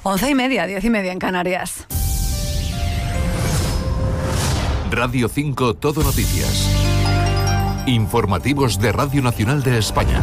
11:30, 10:30 en Canarias. Radio 5 Todo Noticias. Informativos de Radio Nacional de España.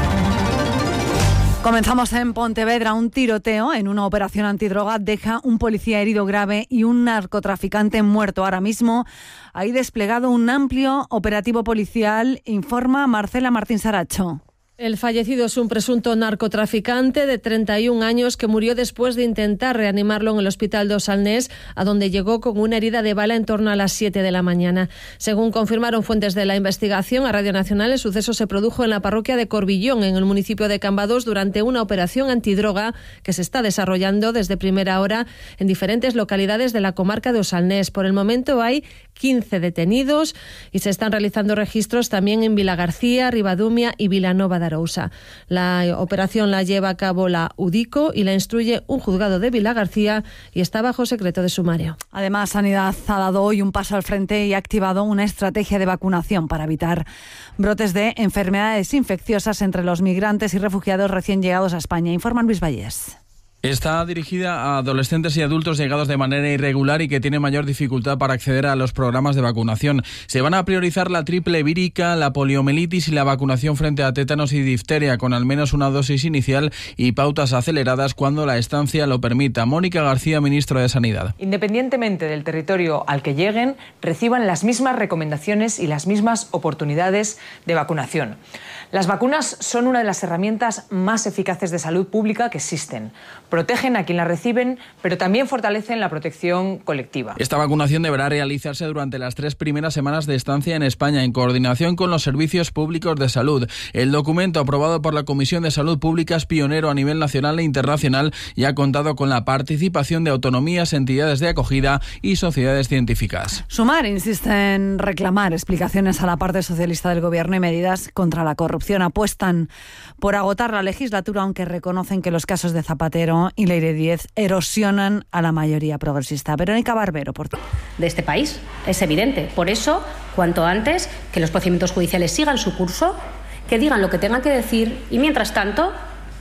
Comenzamos en Pontevedra. Un tiroteo en una operación antidroga deja un policía herido grave y un narcotraficante muerto. Ahora mismo hay desplegado un amplio operativo policial, informa Marcela Martín Saracho. El fallecido es un presunto narcotraficante de 31 años que murió después de intentar reanimarlo en el hospital de Osalnés, a donde llegó con una herida de bala en torno a las 7 de la mañana. Según confirmaron fuentes de la investigación a Radio Nacional, el suceso se produjo en la parroquia de Corbillón, en el municipio de Cambados, durante una operación antidroga que se está desarrollando desde primera hora en diferentes localidades de la comarca de Osalnés. Por el momento hay 15 detenidos y se están realizando registros también en Vilagarcía, Ribadumia y Vilanova de Arousa. La operación la lleva a cabo la UDICO y la instruye un juzgado de Vilagarcía y está bajo secreto de sumario. Además, Sanidad ha dado hoy un paso al frente y ha activado una estrategia de vacunación para evitar brotes de enfermedades infecciosas entre los migrantes y refugiados recién llegados a España. Informa Luis Vallés. Está dirigida a adolescentes y adultos llegados de manera irregular y que tienen mayor dificultad para acceder a los programas de vacunación. Se van a priorizar la triple vírica, la poliomielitis y la vacunación frente a tétanos y difteria, con al menos una dosis inicial y pautas aceleradas cuando la estancia lo permita. Mónica García, ministra de Sanidad. Independientemente del territorio al que lleguen, reciban las mismas recomendaciones y las mismas oportunidades de vacunación. Las vacunas son una de las herramientas más eficaces de salud pública que existen. Protegen a quien las reciben, pero también fortalecen la protección colectiva. Esta vacunación deberá realizarse durante las 3 primeras semanas de estancia en España, en coordinación con los servicios públicos de salud. El documento aprobado por la Comisión de Salud Pública es pionero a nivel nacional e internacional y ha contado con la participación de autonomías, entidades de acogida y sociedades científicas. Sumar insiste en reclamar explicaciones a la parte socialista del Gobierno y medidas contra la corrupción. Apuestan por agotar la legislatura, aunque reconocen que los casos de Zapatero y Leire Díez erosionan a la mayoría progresista. Verónica Barbero, por de este país, es evidente. Por eso, cuanto antes, que los procedimientos judiciales sigan su curso, que digan lo que tengan que decir y, mientras tanto,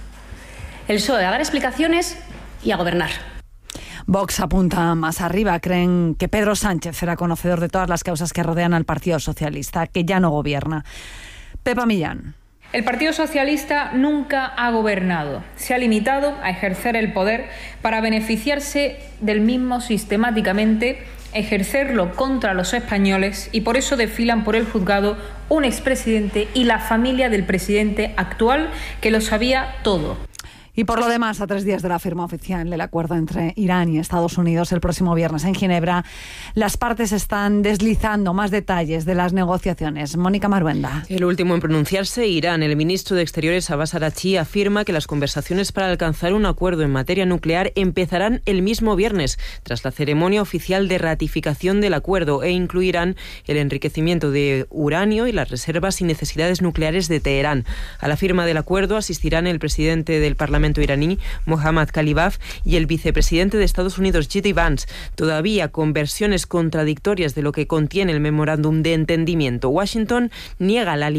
el PSOE a dar explicaciones y a gobernar. Vox apunta más arriba. Creen que Pedro Sánchez será conocedor de todas las causas que rodean al Partido Socialista, que ya no gobierna. Pepa Millán. El Partido Socialista nunca ha gobernado. Se ha limitado a ejercer el poder para beneficiarse del mismo sistemáticamente, ejercerlo contra los españoles, y por eso desfilan por el juzgado un expresidente y la familia del presidente actual que lo sabía todo. Y por lo demás, a 3 días de la firma oficial del acuerdo entre Irán y Estados Unidos el próximo viernes en Ginebra, las partes están deslizando más detalles de las negociaciones. Mónica Maruenda. El último en pronunciarse, Irán. El ministro de Exteriores, Abbas Araghchi, afirma que las conversaciones para alcanzar un acuerdo en materia nuclear empezarán el mismo viernes, tras la ceremonia oficial de ratificación del acuerdo, e incluirán el enriquecimiento de uranio y las reservas y necesidades nucleares de Teherán. A la firma del acuerdo asistirán el presidente del Parlamento iraní, Mohammad Khalibaf, y el vicepresidente de Estados Unidos, J.D. Vance, todavía con versiones contradictorias de lo que contiene el memorándum de entendimiento. Washington niega la